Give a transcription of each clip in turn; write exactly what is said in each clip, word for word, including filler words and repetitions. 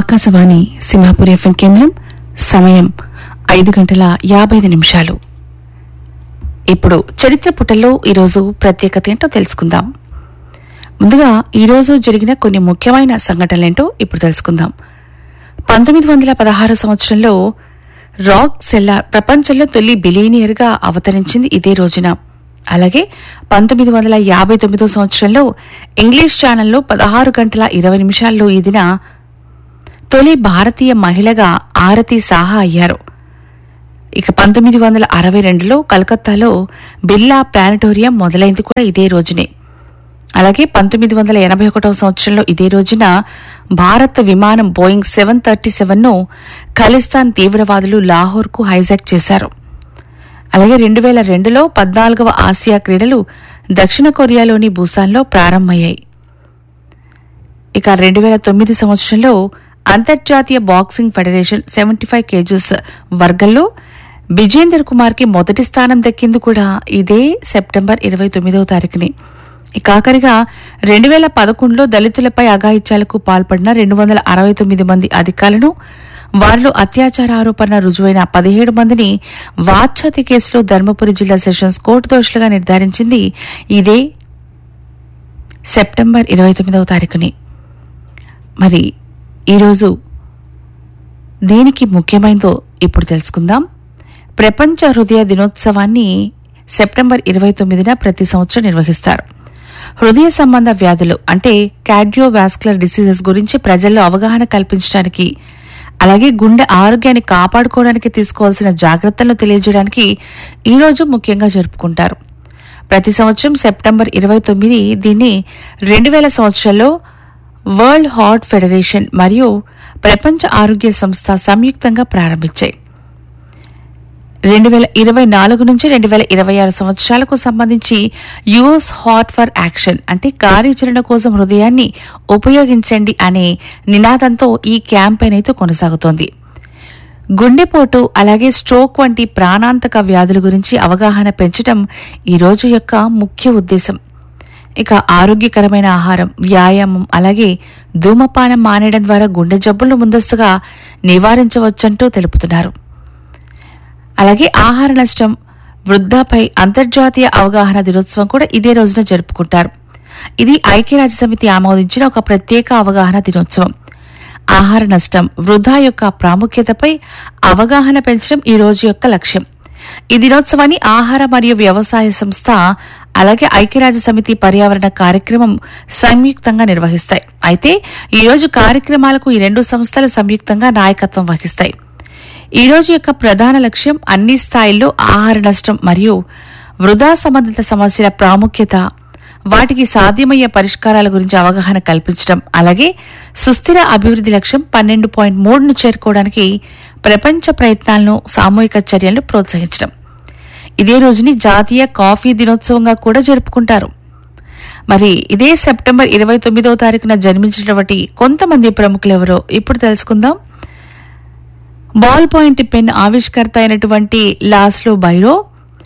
Akashvani Simhapur FM కేంద్రం. సమయం ఐదు గంటల యాభై ఐదు నిమిషాలు. ఇప్పుడు చరిత్ర పుటల్లో ఈరోజు ప్రత్యేకత ఏంటో తెలుసుకుందాం. ముందుగా ఈరోజు జరిగిన కొన్ని ముఖ్యమైన సంఘటనలేంటో ఇప్పుడు తెలుసుకుందాం. పంతొమ్మిది వందల పదహారు సంవత్సరంలో రాక్ సెల్లార్ ప్రపంచంలో తొలి బిలియనియర్ గా అవతరించింది ఇదే రోజున. అలాగే పంతొమ్మిది వందల యాభై తొమ్మిదో సంవత్సరంలో ఇంగ్లీష్ ఛానల్లో పదహారు గంటల ఇరవై నిమిషాల్లో ఈదిన తొలి భారతీయ మహిళగా ఆరతి సాహా అయ్యారు. ఇక పంతొమ్మిది వందల అరవై రెండులో కలకత్తాలో బిర్లా ప్లానటోరియం మొదలైంది కూడా ఇదే రోజునే. అలాగే పంతొమ్మిది వందల ఎనభై ఒకటవ సంవత్సరంలో ఇదే రోజున భారత్ విమానం బోయింగ్ సెవెన్ థర్టీ సెవెన్ ను ఖలిస్తాన్ తీవ్రవాదులు లాహోర్ కు హైజాక్ చేశారు. అలాగే రెండు వేల రెండులో పద్నాలుగవ ఆసియా క్రీడలు దక్షిణ కొరియాలోని బుసాన్లో ప్రారంభమయ్యాయి. ఇక రెండు వేల తొమ్మిది సంవత్సరంలో అంతర్జాతీయ boxing federation seventy five kgs వర్గంలో బిజేందర్ కుమార్ కి మొదటి స్థానం దక్కింది కూడా ఇదే సెప్టెంబర్ ఇరవై తొమ్మిదవ తారీఖుని. ఇక ఆఖరిగా రెండు వేల పదకొండులో దళితులపై అఘాయిత్యాలకు పాల్పడిన రెండు వందల అరవై తొమ్మిది మంది అధికారులను, వారిలో అత్యాచార ఆరోపణ రుజువైన పదిహేడు మందిని వాచ్ఛతి కేసులో ధర్మపురి జిల్లా సెషన్స్ కోర్టు దోషులుగా నిర్ధారించింది ఇదే సెప్టెంబర్ ఇరవై తొమ్మిదవ తారీఖుని. మరి ఈరోజు దేనికి ముఖ్యమైనదో ఇప్పుడు తెలుసుకుందాం. ప్రపంచ హృదయ దినోత్సవాన్ని సెప్టెంబర్ ఇరవై తొమ్మిదిన ప్రతి సంవత్సరం నిర్వహిస్తారు. హృదయ సంబంధ వ్యాధులు అంటే కార్డియోవాస్కులర్ డిసీజెస్ గురించి ప్రజల్లో అవగాహన కల్పించడానికి, అలాగే గుండె ఆరోగ్యాన్ని కాపాడుకోవడానికి తీసుకోవాల్సిన జాగ్రత్తలను తెలియజేయడానికి ఈరోజు ముఖ్యంగా జరుపుకుంటారు. ప్రతి సంవత్సరం సెప్టెంబర్ ఇరవై తొమ్మిది దీన్ని రెండు వేల సంవత్సరంలో వరల్డ్ హార్ట్ ఫెడరేషన్ మరియు ప్రపంచ ఆరోగ్య సంస్థ సంయుక్తంగా ప్రారంభించాయి. రెండు వేల ఇరవై నాలుగు నుంచి రెండు వేల ఇరవై ఆరు సంవత్సరాలకు సంబంధించి యూస్ హార్ట్ ఫర్ యాక్షన్ అంటే కార్యాచరణ కోసం హృదయాన్ని ఉపయోగించండి అనే నినాదంతో ఈ క్యాంపెయిన్ అయితే కొనసాగుతోంది. గుండెపోటు అలాగే స్ట్రోక్ వంటి ప్రాణాంతక వ్యాధుల గురించి అవగాహన పెంచడం ఈ రోజు యొక్క ముఖ్య ఉద్దేశం. ఇక ఆరోగ్యకరమైన ఆహారం, వ్యాయామం అలాగే ధూమపానం మానేయడం ద్వారా గుండె జబ్బులను ముందస్తుగా నివారించవచ్చంటూ తెలుపుతున్నారు. అలాగే ఆహార నష్టం, వృద్ధాపై అంతర్జాతీయ అవగాహన దినోత్సవం కూడా ఇదే రోజున జరుపుకుంటారు. ఇది ఐక్యరాజ్య సమితి ఆమోదించిన ఒక ప్రత్యేక అవగాహన దినోత్సవం. ఆహార నష్టం, వృధా యొక్క ప్రాముఖ్యతపై అవగాహన పెంచడం ఈ రోజు యొక్క లక్ష్యం. ఈ దినోత్సవాన్ని ఆహార మరియు వ్యవసాయ సంస్థ అలాగే ఐక్యరాజ్య సమితి పర్యావరణ కార్యక్రమం సంయుక్తంగా నిర్వహిస్తాయి. అయితే ఈ రోజు కార్యక్రమాలకు ఈ రెండు సంస్థలు సంయుక్తంగా నాయకత్వం వహిస్తాయి. ఈ రోజు యొక్క ప్రధాన లక్ష్యం అన్ని స్థాయిల్లో ఆహార నష్టం మరియు వృధా సంబంధిత సమస్యల ప్రాముఖ్యత, వాటికి సాధ్యమయ్యే పరిష్కారాల గురించి అవగాహన కల్పించడం, అలాగే సుస్థిర అభివృద్ధి లక్ష్యం పన్నెండు పాయింట్ మూడును చేరుకోవడానికి ప్రపంచ ప్రయత్నాలను, సామూహిక చర్యలను ప్రోత్సహించడం. ఇదే రోజుని జాతీయ కాఫీ దినోత్సవంగా కూడా జరుపుకుంటారు. మరి ఇదే సెప్టెంబర్ ఇరవై తొమ్మిదవ తారీఖున జన్మించినటువంటి కొంతమంది ప్రముఖులెవరో ఇప్పుడు తెలుసుకుందాం. బాల్ పాయింట్ పెన్ ఆవిష్కర్త అయినటువంటి లాస్లో బైరో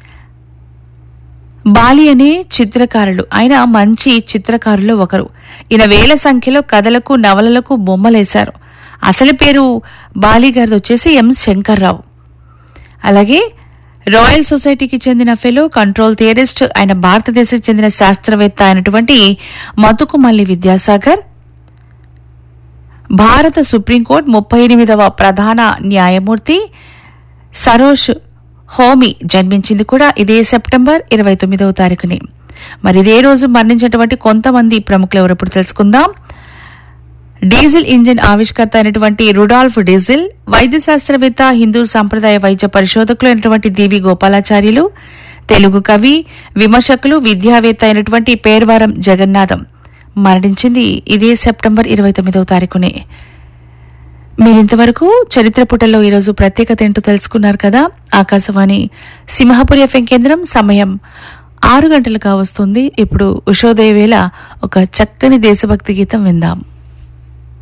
బాలి అనే చిత్రకారులు. ఆయన మంచి చిత్రకారుల్లో ఒకరు. ఈయన వేల సంఖ్యలో కథలకు, నవలలకు బొమ్మలేశారు. అసలు పేరు బాలి గారిది వచ్చేసి ఎం శంకర్రావు. అలాగే రాయల్ సొసైటీకి చెందిన ఫెలో, కంట్రోల్ థియరిస్ట్. ఆయన భారతదేశానికి చెందిన శాస్త్రవేత్త అయినటువంటి మతుకుమల్లి విద్యాసాగర్. భారత సుప్రీంకోర్టు ముప్పై ఎనిమిదవ ప్రధాన న్యాయమూర్తి సరోజ్ హోమీ జన్మించింది కూడా ఇదే సెప్టెంబర్ ఇరవై తొమ్మిదవ తారీఖుని. మరి ఇదే రోజు మరణించినటువంటి కొంతమంది ప్రముఖులు ఎవరు ఇప్పుడు తెలుసుకుందాం. డీజిల్ ఇంజిన్ ఆవిష్కర్త అయినటువంటి రుడాల్ఫ్ డీజిల్, వైద్య శాస్త్రవేత్త, హిందూ సంప్రదాయ వైద్య పరిశోధకులు అయినటువంటి దివి గోపాలాచార్యులు, తెలుగు కవి, విమర్శకులు, విద్యావేత్త అయినటువంటి పేర్వారం జగన్నాథం మరణించింది ఇదే సెప్టెంబర్ ఇరవై తొమ్మిదవ తారీఖునే. మీరింతవరకు చరిత్ర పుటల్లో ఈరోజు ప్రత్యేకత ఏంటో తెలుసుకున్నారు కదా. ఆకాశవాణి సింహాపూర్ ఎఫ్ఎం కేంద్రం. సమయం ఆరు గంటలుగా వస్తుంది. ఇప్పుడు ఉషోదయ వేళ ఒక చక్కని దేశభక్తి గీతం విందాం.